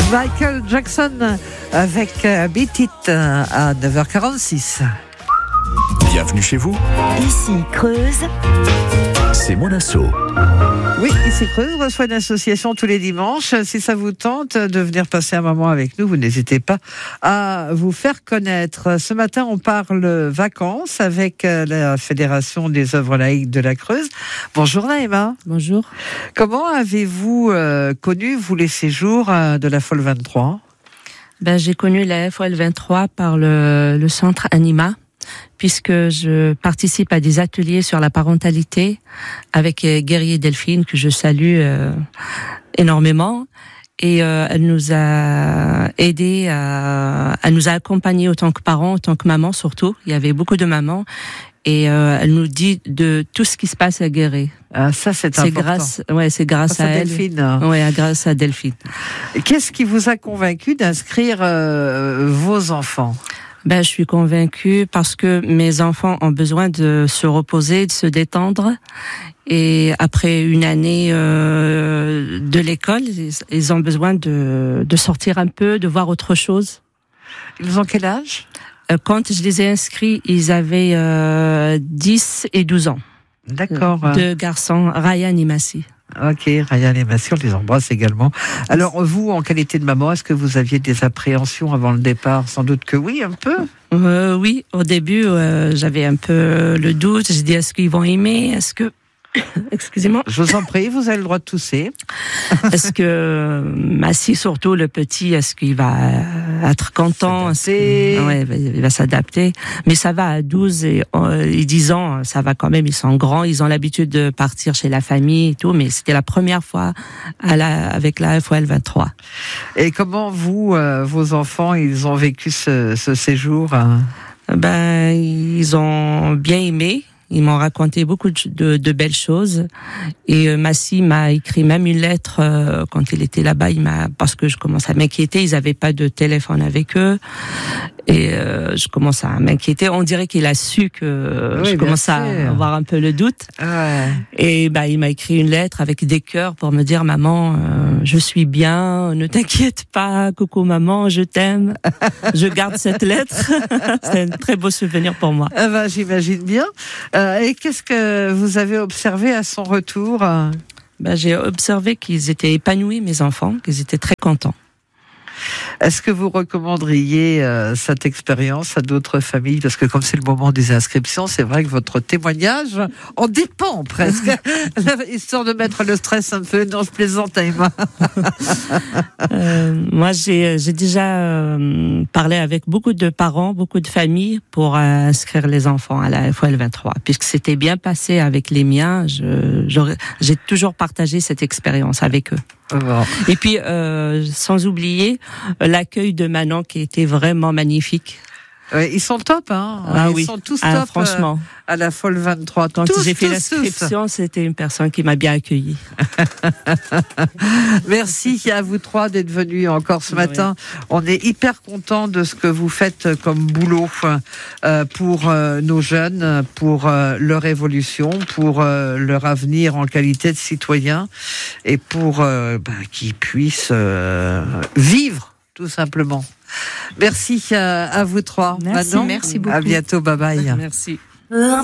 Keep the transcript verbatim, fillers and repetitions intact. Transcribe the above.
Michael Jackson avec Beat It à neuf heures quarante-six. Bienvenue chez vous. Ici Creuse. C'est mon asso. Oui, ici Creuse reçoit une association tous les dimanches. Si ça vous tente de venir passer un moment avec nous, vous n'hésitez pas à vous faire connaître. Ce matin, on parle vacances avec la Fédération des œuvres laïques de la Creuse. Bonjour Naïma. Bonjour. Comment avez-vous euh, connu, vous, les séjours euh, de la Folle vingt-trois ? Ben, j'ai connu la F O L vingt-trois par le, le centre Anima, puisque je participe à des ateliers sur la parentalité avec Guerrier Delphine, que je salue euh, énormément. Et euh, elle nous a aidés, à, elle nous a accompagnés autant que parents, autant que mamans surtout. Il y avait beaucoup de mamans. Et euh, elle nous dit de tout ce qui se passe à Guéret. Ah, ça, c'est, c'est important. Grâce, ouais, c'est grâce, grâce à, à elle. Delphine. Ouais, grâce à Delphine. Qu'est-ce qui vous a convaincu d'inscrire euh, vos enfants ? Ben, je suis convaincue parce que mes enfants ont besoin de se reposer, de se détendre. Et après une année euh, de l'école, ils ont besoin de, de sortir un peu, de voir autre chose. Ils ont quel âge ? Quand je les ai inscrits, ils avaient euh, dix et douze ans. D'accord. Deux garçons, Ryan et Massy. Ok, Ryan et Massy, on les embrasse également. Alors, vous, en qualité de maman, est-ce que vous aviez des appréhensions avant le départ ? Sans doute que oui, un peu. Euh, oui, au début, euh, j'avais un peu le doute. J'ai dit, est-ce qu'ils vont aimer ? Est-ce que... Excusez-moi. Je vous en prie, vous avez le droit de tousser. Est-ce que Massy, surtout le petit, est-ce qu'il va être content ? S'adapter. Ouais, il va s'adapter. Mais ça va à douze et, et dix ans, ça va quand même. Ils sont grands, ils ont l'habitude de partir chez la famille et tout. Mais c'était la première fois à la, avec la F O L vingt-trois. Et comment vous, euh, vos enfants, ils ont vécu ce, ce séjour ? Ben, ils ont bien aimé. Ils m'ont raconté beaucoup de, de, de belles choses. Et euh, Massy m'a écrit même une lettre euh, quand il était là-bas. Il m'a, parce que je commence à m'inquiéter. Ils n'avaient pas de téléphone avec eux. Et euh, je commence à m'inquiéter. On dirait qu'il a su que oui, je commence à avoir un peu le doute. Ouais. Et bah, il m'a écrit une lettre avec des cœurs pour me dire, maman, euh, je suis bien, ne t'inquiète pas, coucou maman, je t'aime. Je garde cette lettre. C'est un très beau souvenir pour moi. Ah bah, j'imagine bien. Euh, et qu'est-ce que vous avez observé à son retour ? Ben, j'ai observé qu'ils étaient épanouis, mes enfants, qu'ils étaient très contents. Est-ce que vous recommanderiez euh, cette expérience à d'autres familles ? Parce que comme c'est le moment des inscriptions, c'est vrai que votre témoignage en dépend presque, histoire de mettre le stress un peu. Non, je plaisante, Emma. euh, moi, j'ai, j'ai déjà euh, parlé avec beaucoup de parents, beaucoup de familles pour euh, inscrire les enfants à la F O L vingt-trois. Puisque c'était bien passé avec les miens, je, j'ai toujours partagé cette expérience avec eux. Bon. Et puis, euh, sans oublier l'accueil de Manon qui était vraiment magnifique. Ouais, ils sont top, hein. Ah ils oui. sont tous ah, top. Franchement. Euh, à la Folle vingt-trois. Quand tous, j'ai fait tous, l'inscription, tous. c'était une personne qui m'a bien accueillie. Merci à vous trois d'être venus encore ce matin. On est hyper contents de ce que vous faites comme boulot euh, pour euh, nos jeunes, pour euh, leur évolution, pour euh, leur avenir en qualité de citoyens et pour euh, bah, qu'ils puissent euh, vivre tout simplement. Merci à, à vous trois. Merci, Manon, merci beaucoup. À bientôt, bye bye. Merci.